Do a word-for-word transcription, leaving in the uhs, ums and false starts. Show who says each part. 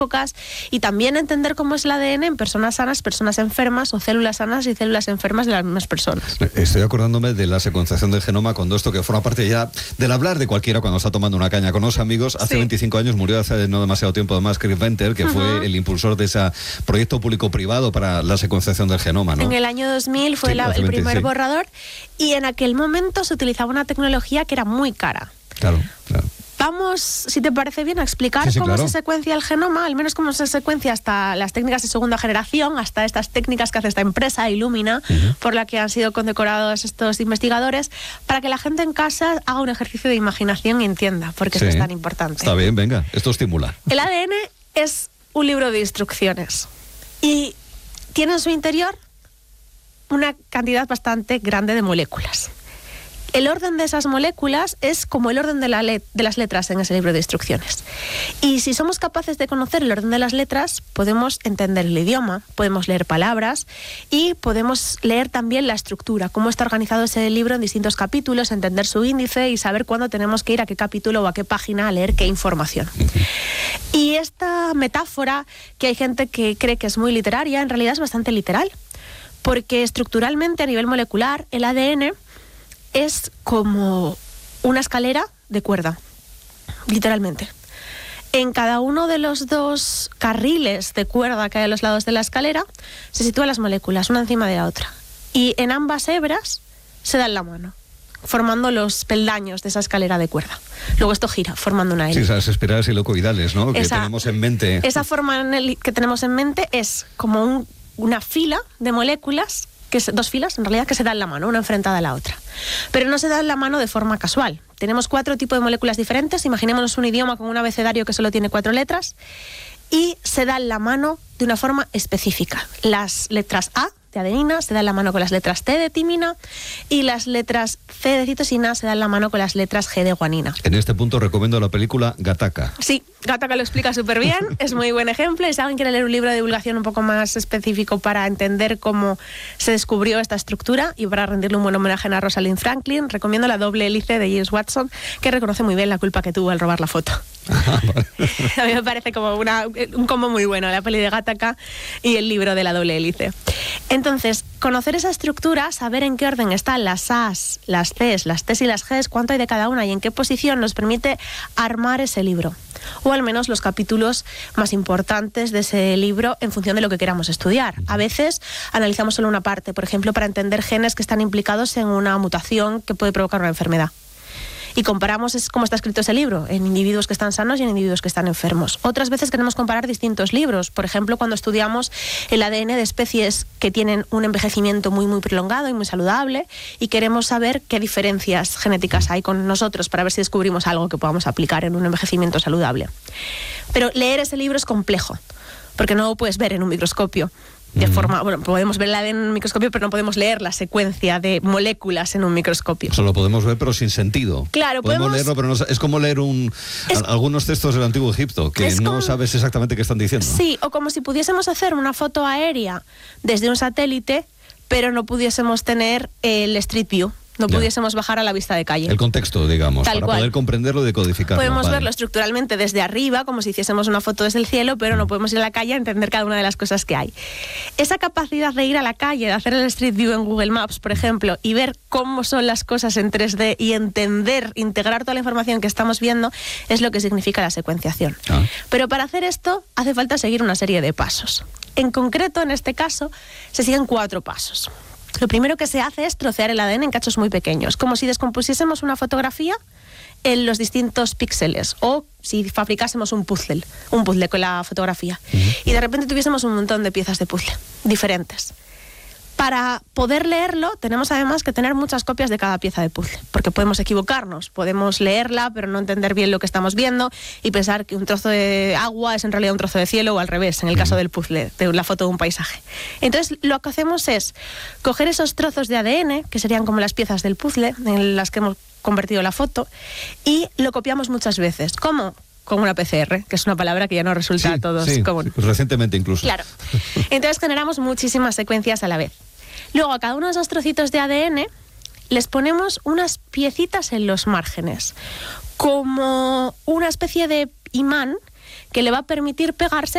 Speaker 1: épocas, y también entender cómo es el A D N en personas sanas, personas enfermas, o células sanas y células enfermas de las mismas personas.
Speaker 2: Estoy acordándome de la secuenciación del genoma, cuando esto que forma parte ya del hablar de cualquiera cuando está tomando una caña con los amigos. Hace sí. veinticinco años murió, hace no demasiado tiempo además, Chris Venter, que uh-huh. fue el impulsor de ese proyecto público-privado para la secuenciación del genoma, ¿no?
Speaker 1: En el año dos mil fue sí, la, el primer sí. borrador, y en aquel momento se utilizaba una tecnología que era muy cara.
Speaker 2: Claro, claro.
Speaker 1: Vamos, si te parece bien, a explicar sí, sí, cómo claro. se secuencia el genoma, al menos cómo se secuencia hasta las técnicas de segunda generación, hasta estas técnicas que hace esta empresa, Illumina, uh-huh. por la que han sido condecorados estos investigadores, para que la gente en casa haga un ejercicio de imaginación y entienda por qué sí. esto es tan importante.
Speaker 2: Está bien, venga, esto estimula.
Speaker 1: El A D N es un libro de instrucciones y tiene en su interior una cantidad bastante grande de moléculas. El orden de esas moléculas es como el orden de, la le- de las letras en ese libro de instrucciones. Y si somos capaces de conocer el orden de las letras, podemos entender el idioma, podemos leer palabras y podemos leer también la estructura, cómo está organizado ese libro en distintos capítulos, entender su índice y saber cuándo tenemos que ir a qué capítulo o a qué página a leer qué información. Y esta metáfora, que hay gente que cree que es muy literaria, en realidad es bastante literal, porque estructuralmente a nivel molecular el A D N es como una escalera de cuerda, literalmente. En cada uno de los dos carriles de cuerda que hay a los lados de la escalera se sitúan las moléculas, una encima de la otra. Y en ambas hebras se dan la mano, formando los peldaños de esa escalera de cuerda. Luego esto gira, formando una L.
Speaker 2: Sí, esas espirales helicoidales, ¿no?
Speaker 1: Esa,
Speaker 2: que tenemos en mente.
Speaker 1: Esa forma en el, que tenemos en mente es como un, una fila de moléculas, que es, dos filas en realidad, que se dan la mano, una enfrentada a la otra. Pero no se dan la mano de forma casual. Tenemos cuatro tipos de moléculas diferentes. Imaginémonos un idioma con un abecedario que solo tiene cuatro letras, y se dan la mano de una forma específica. Las letras A de adenina se dan la mano con las letras T de timina, y las letras C de citosina se dan la mano con las letras G de guanina.
Speaker 2: En este punto recomiendo la película Gattaca.
Speaker 1: Sí, Gattaca lo explica súper bien, es muy buen ejemplo. Y si alguien quiere leer un libro de divulgación un poco más específico para entender cómo se descubrió esta estructura y para rendirle un buen homenaje a Rosalind Franklin, recomiendo La doble hélice de James Watson, que reconoce muy bien la culpa que tuvo al robar la foto. A mí me parece como una, un combo muy bueno, la peli de Gattaca y el libro de La doble hélice. Entonces, conocer esa estructura, saber en qué orden están las A's, las C's, las T's y las G's, cuánto hay de cada una y en qué posición, nos permite armar ese libro, o al menos los capítulos más importantes de ese libro en función de lo que queramos estudiar. A veces analizamos solo una parte, por ejemplo, para entender genes que están implicados en una mutación que puede provocar una enfermedad. Y comparamos es cómo está escrito ese libro, en individuos que están sanos y en individuos que están enfermos. Otras veces queremos comparar distintos libros. Por ejemplo, cuando estudiamos el A D N de especies que tienen un envejecimiento muy, muy prolongado y muy saludable, y queremos saber qué diferencias genéticas hay con nosotros para ver si descubrimos algo que podamos aplicar en un envejecimiento saludable. Pero leer ese libro es complejo, porque no lo puedes ver en un microscopio. De uh-huh. forma, bueno, podemos verla en un microscopio, pero no podemos leer la secuencia de moléculas en un microscopio.
Speaker 2: Eso lo podemos ver, pero sin sentido.
Speaker 1: Claro,
Speaker 2: podemos, podemos leerlo, pero no, es como leer un, es, algunos textos del Antiguo Egipto, que no como, sabes exactamente qué están diciendo.
Speaker 1: Sí, o como si pudiésemos hacer una foto aérea desde un satélite, pero no pudiésemos tener el Street View. No ya. pudiésemos bajar a la vista de calle.
Speaker 2: El contexto, digamos,
Speaker 1: Tal
Speaker 2: para
Speaker 1: cual.
Speaker 2: poder comprenderlo y decodificarlo.
Speaker 1: Podemos
Speaker 2: vale.
Speaker 1: verlo estructuralmente desde arriba, como si hiciésemos una foto desde el cielo, pero no podemos ir a la calle a entender cada una de las cosas que hay. Esa capacidad de ir a la calle, de hacer el Street View en Google Maps, por ejemplo, y ver cómo son las cosas en tres D y entender, integrar toda la información que estamos viendo, es lo que significa la secuenciación. Ah. Pero para hacer esto hace falta seguir una serie de pasos. En concreto, en este caso, se siguen cuatro pasos. Lo primero que se hace es trocear el A D N en cachos muy pequeños, como si descompusiésemos una fotografía en los distintos píxeles, o si fabricásemos un puzzle, un puzzle con la fotografía, uh-huh. y de repente tuviésemos un montón de piezas de puzzle diferentes. Para poder leerlo, tenemos además que tener muchas copias de cada pieza de puzzle, porque podemos equivocarnos, podemos leerla, pero no entender bien lo que estamos viendo y pensar que un trozo de agua es en realidad un trozo de cielo, o al revés, en el caso del puzzle, de la foto de un paisaje. Entonces, lo que hacemos es coger esos trozos de A D N, que serían como las piezas del puzzle, en las que hemos convertido la foto, y lo copiamos muchas veces. ¿Cómo? Con una P C R, que es una palabra que ya no resulta sí, a todos
Speaker 2: sí,
Speaker 1: común.
Speaker 2: Recientemente incluso.
Speaker 1: Claro. Entonces generamos muchísimas secuencias a la vez. Luego, a cada uno de esos trocitos de A D N les ponemos unas piecitas en los márgenes, como una especie de imán que le va a permitir pegarse